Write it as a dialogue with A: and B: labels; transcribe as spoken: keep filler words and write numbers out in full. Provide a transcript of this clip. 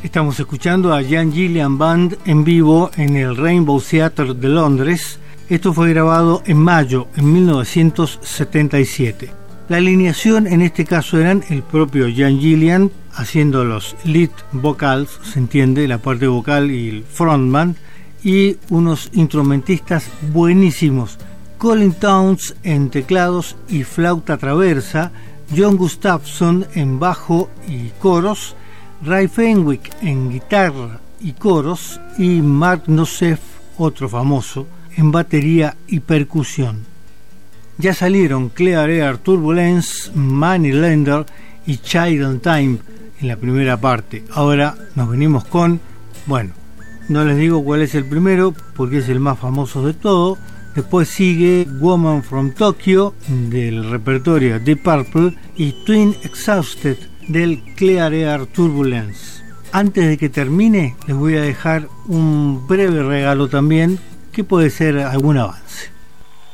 A: Estamos escuchando a Jan Gillian Band en vivo en el Rainbow Theatre de Londres. Esto fue grabado en mayo en mil novecientos setenta y siete. La alineación en este caso eran el propio Jan Gillian haciendo los lead vocals, se entiende, la parte vocal y el frontman, y unos instrumentistas buenísimos: Colin Towns en teclados y flauta traversa, John Gustafson en bajo y coros, Ray Fenwick en guitarra y coros, y Mark Nosef, otro famoso, en batería y percusión. Ya salieron Clear Air Turbulence, Moneylender y Child Time en la primera parte. Ahora nos venimos con, bueno, no les digo cuál es el primero porque es el más famoso de todo. Después sigue Woman from Tokyo del repertorio Deep Purple y Twin Exhausted del Clear Air Turbulence. Antes de que termine les voy a dejar un breve regalo también que puede ser algún avance.